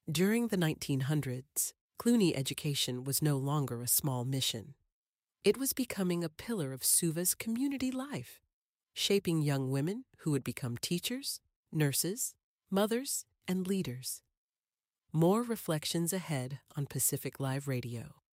During the 1900s, Cluny education was no longer a small mission. It was becoming a pillar of Suva's community life, shaping young women who would become teachers, nurses, mothers, and leaders. More reflections ahead on Pacific Live Radio.